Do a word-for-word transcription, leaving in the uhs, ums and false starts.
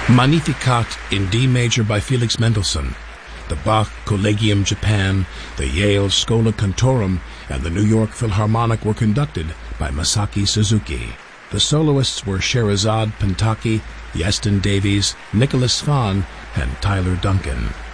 Magnificat in D major by Felix Mendelssohn. The Bach Collegium Japan, the Yale Schola Cantorum, and the New York Philharmonic were conducted by Masaki Suzuki. The soloists were Sherazade Pentaki, Yeston Davies, Nicholas Fahn, and Tyler Duncan.